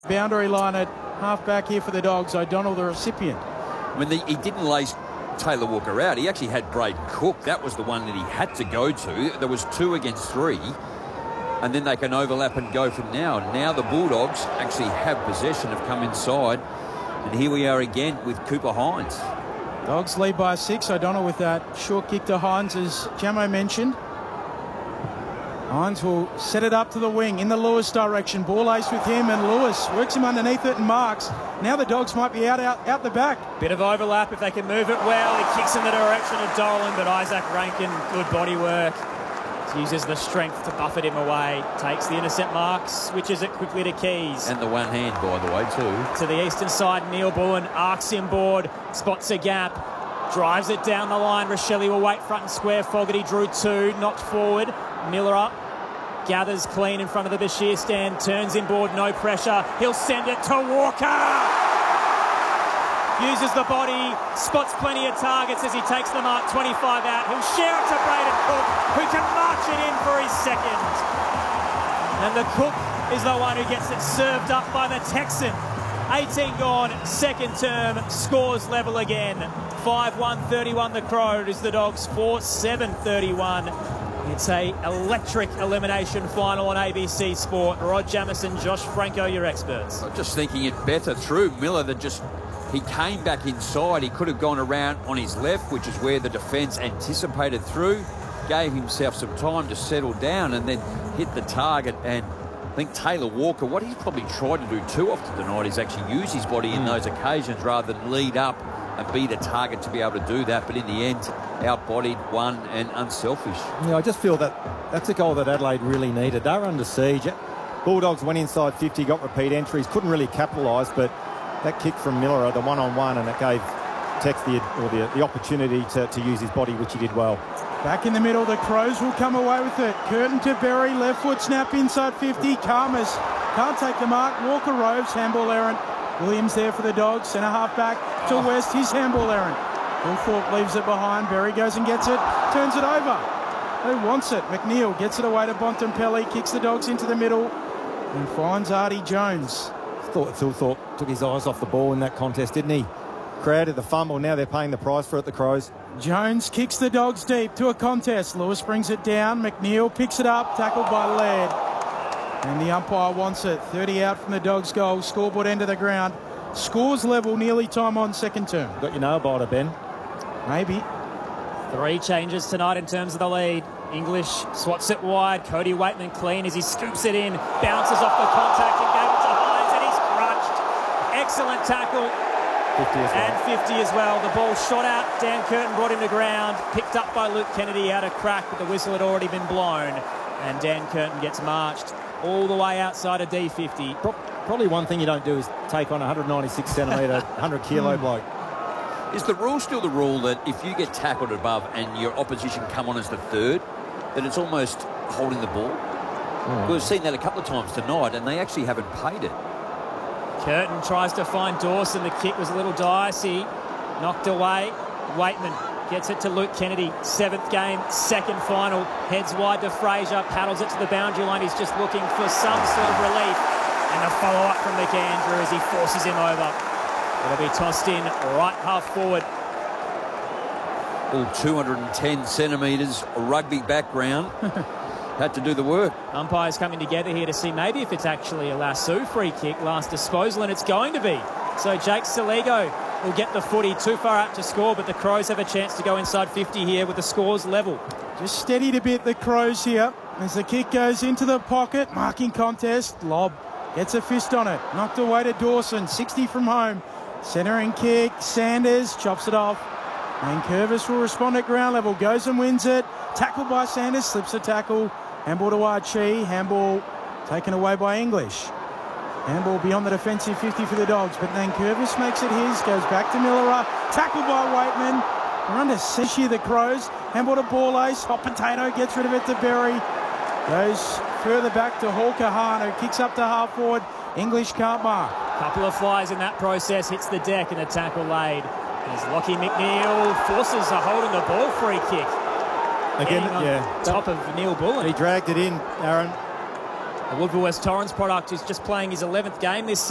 Boundary line at half-back here for the Dogs. O'Donnell, the recipient. When he didn't lace Taylor Walker out, he actually had Braden Cook. That was the one that he had to go to. There was 2 against 3. And then they can overlap and go from now. Now the Bulldogs actually have possession, have come inside. And here we are again with Cooper Hines. Dogs lead by 6. O'Donnell with that short kick to Hines, as Jamo mentioned. Hines will set it up to the wing in the Lewis direction. Ball ace with him, and Lewis works him underneath it and marks. Now the Dogs might be out the back. Bit of overlap if they can move it well. He kicks in the direction of Dolan, but Isaac Rankin, good body work. Uses the strength to buffet him away. Takes the innocent mark, switches it quickly to Keys. And the one hand, by the way, too. To the eastern side, Neil Bullen arcs him board, spots a gap, drives it down the line. Rochelle will wait front and square. Fogarty drew 2, knocked forward. Miller up, gathers clean in front of the Bashir stand, turns inboard, no pressure. He'll send it to Walker. Uses the body, spots plenty of targets as he takes the mark, 25 out. He'll share it to Braden Cook, who can march it in for his second. And the Cook is the one who gets it served up by the Texan. 18 gone, second term, scores level again. 5-1-31 the Crows, the Dogs 4-7-31. It's a electric elimination final on ABC Sport. Rod Jamieson, Josh Franco, your experts. I'm just thinking it better through Miller that just... He came back inside. He could have gone around on his left, which is where the defence anticipated through. Gave himself some time to settle down and then hit the target. And I think Taylor Walker, what he's probably tried to do too often tonight is actually use his body in those occasions rather than lead up and be the target to be able to do that. But in the end, outbodied, won, and unselfish. Yeah, I just feel that's a goal that Adelaide really needed. They were under siege. Bulldogs went inside 50, got repeat entries, couldn't really capitalise, but that kick from Miller, the one-on-one, and it gave Tex the opportunity to use his body, which he did well. Back in the middle, the Crows will come away with it. Curtin to Berry, left foot snap inside 50. Karmas can't take the mark. Walker roves, handball errant. Williams there for the Dogs, centre half back to West, his handball errant. Thorpe leaves it behind. Berry goes and gets it, turns it over. Who wants it? McNeil gets it away to Bontempelli, kicks the Dogs into the middle and finds Artie Jones. Phil Thorpe took his eyes off the ball in that contest, didn't he? Created the fumble. Now they're paying the price for it, the Crows. Jones kicks the Dogs deep to a contest. Lewis brings it down. McNeil picks it up, tackled by Laird. And the umpire wants it. 30 out from the Dogs' goal. Scoreboard end of the ground. Scores level, nearly time on second term. Got your nail-biter, Ben? Maybe. 3 changes tonight in terms of the lead. English swats it wide. Cody Waitman clean as he scoops it in. Bounces off the contact and gave it to Hines, and he's crunched. Excellent tackle. 50 as well. And 50 as well. The ball shot out. Dan Curtin brought him to ground. Picked up by Luke Kennedy. Had a crack, but the whistle had already been blown. And Dan Curtin gets marched all the way outside of D50. Probably one thing you don't do is take on a 196 centimetre, 100 kilo bloke. Is the rule still the rule that if you get tackled above and your opposition come on as the third, that it's almost holding the ball? We've seen that a couple of times tonight, and they actually haven't paid it. Curtin tries to find Dawson. The kick was a little dicey. Knocked away. Waitman gets it to Luke Kennedy. 7th game, second final. Heads wide to Fraser. Paddles it to the boundary line. He's just looking for some sort of relief. And a follow-up from McAndrew as he forces him over. It'll be tossed in right half forward. All 210 centimetres, rugby background. Had to do the work. Umpires coming together here to see maybe if it's actually a lasso free kick, last disposal, and it's going to be. So Jake Saligo will get the footy too far out to score, but the Crows have a chance to go inside 50 here with the scores level. Just steadied a bit, the Crows here, as the kick goes into the pocket. Marking contest. Lob gets a fist on it. Knocked away to Dawson. 60 from home. Centering kick. Sanders chops it off. And Curvis will respond at ground level. Goes and wins it. Tackled by Sanders. Slips a tackle. Handball to Archie. Handball taken away by English. Handball beyond the defensive 50 for the Dogs. But then Curvis makes it his. Goes back to Miller. Tackled by Waitman. They're under siege here, the Crows. Handball to Ball Ace. Hot Potato gets rid of it to Berry. Goes further back to Hawker Hahn, who kicks up to half forward. English can't mark. Couple of flies in that process. Hits the deck and a tackle laid. As Lockie McNeil forces a hold on the ball free kick. Again, yeah. Top of Neil Bullen. He dragged it in, Aaron. The Woodville West Torrens product is just playing his 11th game this